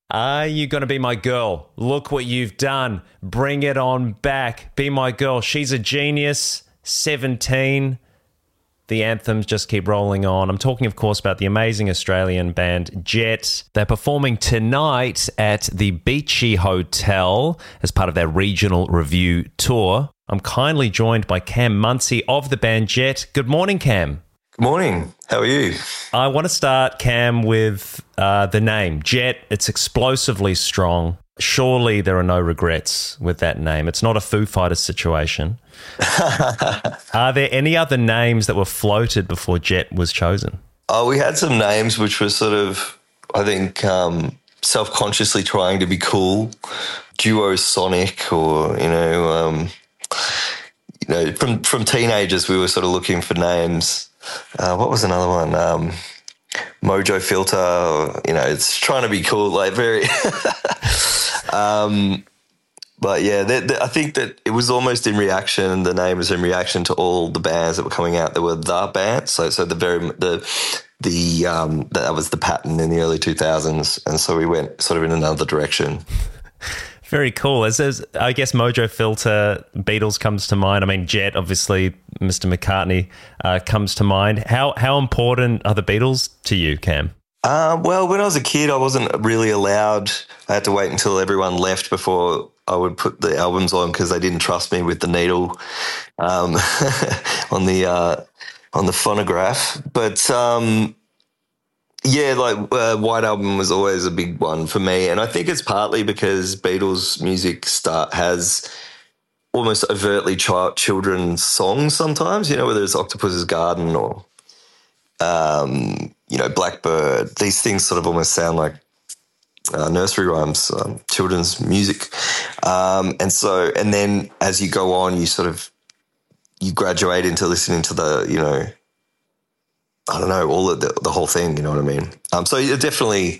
Are you going to be my girl? Look what you've done. Bring it on back. Be my girl. She's a genius. 17. The anthems just keep rolling on. I'm talking, of course, about the amazing Australian band Jet. They're performing tonight at the Beachy Hotel as part of their regional review tour. I'm kindly joined by Cam Muncie of the band Jet. Good morning, Cam. Good morning. How are you? I want to start, Cam, with the name Jet. It's explosively strong. Surely there are no regrets with that name. It's not a Foo Fighters situation. Are there any other names that were floated before Jet was chosen? Oh, we had some names which were sort of, I think, self-consciously trying to be cool. Duo Sonic, or from teenagers we were sort of looking for names. What was another one? Mojo Filter. It's trying to be cool, like very. But yeah, I think that it was almost in reaction. The name was in reaction to all the bands that were coming out. There were the bands, so that was the pattern in the early 2000s, and so we went sort of in another direction. Very cool. As I guess Mojo Filter, Beatles comes to mind. I mean, Jet, obviously, Mr. McCartney comes to mind. How important are the Beatles to you, Cam? Well, when I was a kid, I wasn't really allowed. I had to wait until everyone left before I would put the albums on because they didn't trust me with the needle on the phonograph. But White Album was always a big one for me, and I think it's partly because Beatles music has almost overtly children's songs sometimes. Whether it's Octopus's Garden or Blackbird. These things sort of almost sound like nursery rhymes, children's music. And then as you go on, you graduate into listening to the, all of the whole thing, you know what I mean? So you're definitely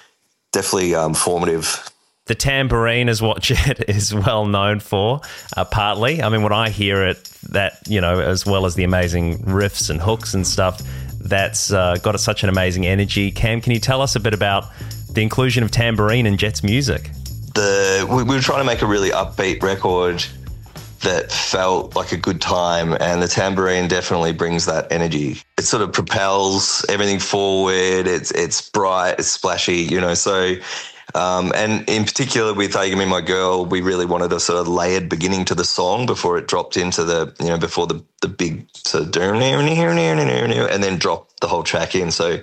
formative. The tambourine is what Jet is well known for, partly. I mean, when I hear it, that, as well as the amazing riffs and hooks and stuff, that's got such an amazing energy. Cam, can you tell us a bit about the inclusion of tambourine in Jet's music? We were trying to make a really upbeat record that felt like a good time, and the tambourine definitely brings that energy. It sort of propels everything forward. It's bright, it's splashy, So, and in particular with "Are You Gonna Be My Girl," we really wanted a sort of layered beginning to the song before it dropped into before the big sort of and then dropped the whole track in. So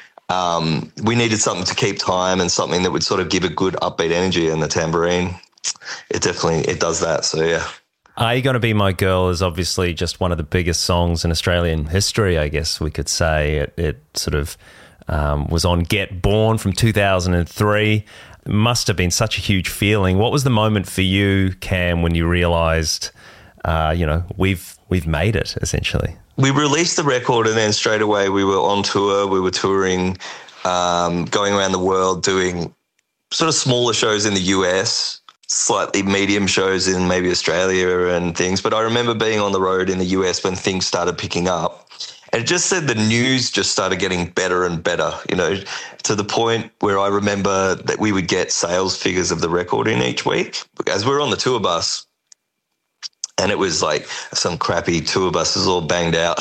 we needed something to keep time and something that would sort of give a good upbeat energy, and the tambourine, it does that. So yeah. Are You Gonna Be My Girl is obviously just one of the biggest songs in Australian history, I guess we could say. It sort of was on Get Born from 2003. It must have been such a huge feeling. What was the moment for you, Cam, when you realised, we've made it, essentially? We released the record, and then straight away we were on tour. We were touring, going around the world, doing sort of smaller shows in the US, slightly medium shows in maybe Australia and things. But I remember being on the road in the US when things started picking up. And it just said the news just started getting better and better, to the point where I remember that we would get sales figures of the record in each week as we were on the tour bus. And it was like some crappy tour buses all banged up.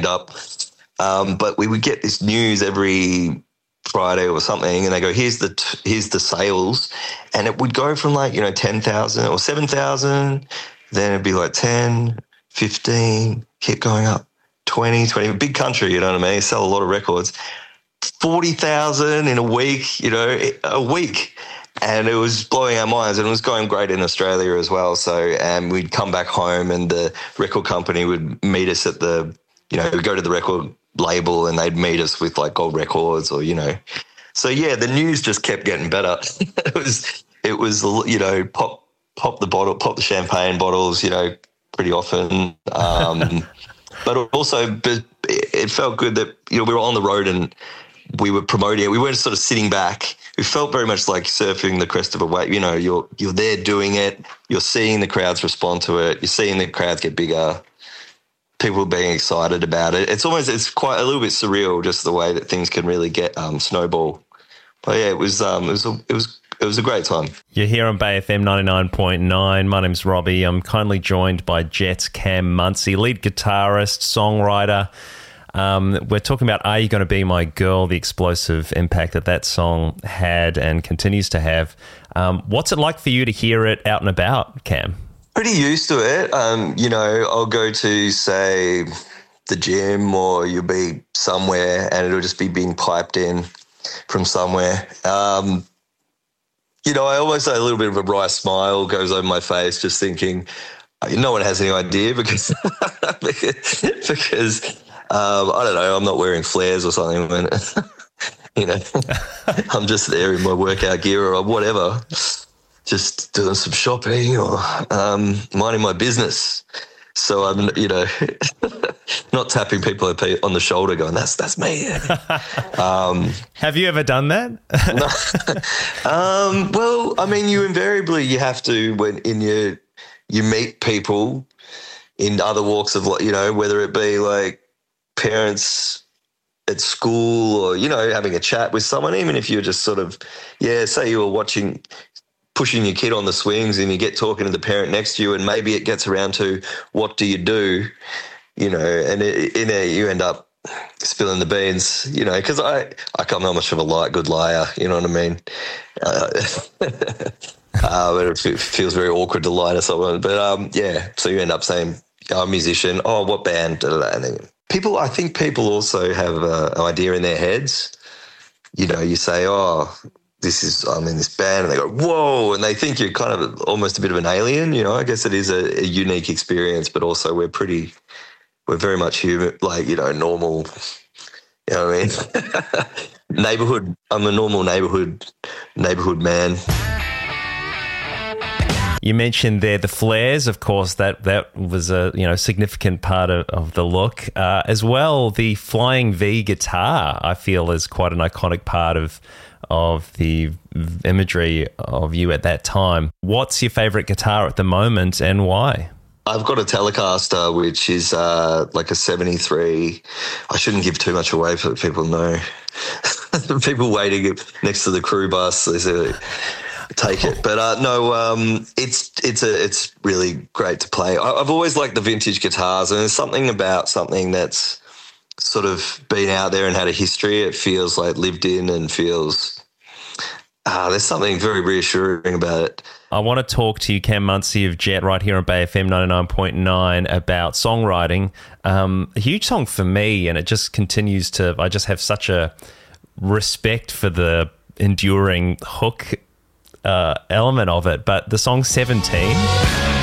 But we would get this news every Friday or something, and they go, here's the sales. And it would go from 10,000 or 7,000, then it'd be like 10, 15, keep going up, 20, big country, you know what I mean? Sell a lot of records. 40,000 in a week, a week. And it was blowing our minds, and it was going great in Australia as well. So, we'd come back home, and the record company would meet us at we'd go to the record label, and they'd meet us with like Gold Records or, So yeah, the news just kept getting better. it was pop the bottle, pop the champagne bottles, pretty often. But also, it felt good that, we were on the road and we were promoting it. We weren't sort of sitting back. We felt very much like surfing the crest of a wave. You're there doing it. You're seeing the crowds respond to it. You're seeing the crowds get bigger. People being excited about it. It's quite a little bit surreal, just the way that things can really get snowball. But yeah, it was was a great time. You're here on Bay FM 99.9. My name's Robbie. I'm kindly joined by Jet's Cam Muncie, lead guitarist, songwriter. We're talking about Are You Gonna Be My Girl, the explosive impact that song had and continues to have. What's it like for you to hear it out and about, Cam? Pretty used to it. I'll go to, say, the gym, or you'll be somewhere and it'll just be being piped in from somewhere. I almost say a little bit of a wry smile goes over my face just thinking no one has any idea because I don't know, I'm not wearing flares or something when, I'm just there in my workout gear or whatever, just doing some shopping or minding my business. So I'm, not tapping people on the shoulder going, that's me. Have you ever done that? No. Well, I mean, you have to when you meet people in other walks of life, whether it be like parents at school or, having a chat with someone, even if you're just sort of, say you were pushing your kid on the swings and you get talking to the parent next to you and maybe it gets around to what do you do, and you end up spilling the beans, because I'm not much of a good liar, you know what I mean? But it feels very awkward to lie to someone. But, so you end up saying, I'm a musician, what band, and then I think people also have an idea in their heads. You say, I'm in this band, and they go, whoa, and they think you're kind of almost a bit of an alien. I guess it is a unique experience, but also we're very much human, normal, you know what I mean? Neighborhood, I'm a normal neighborhood man. You mentioned there the flares, of course, that was a significant part of the look. As well, the Flying V guitar, I feel, is quite an iconic part of the imagery of you at that time. What's your favourite guitar at the moment and why? I've got a Telecaster, which is like a 73. I shouldn't give too much away for people know. People waiting next to the crew bus, they say, take it. But it's really great to play. I've always liked the vintage guitars, and there's something about something that's sort of been out there and had a history. It feels like lived in and feels there's something very reassuring about it. I want to talk to you, Cam Muncie of Jet, right here on Bay FM 99.9 about songwriting. A huge song for me, and it just continues to, I just have such a respect for the enduring hook element of it. But the song 17...